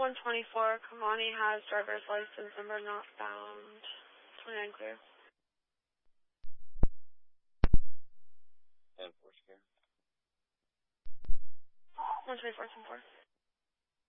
124, Kamani has driver's license number not found. 29 clear. 10-4 scare. 124, 10-4.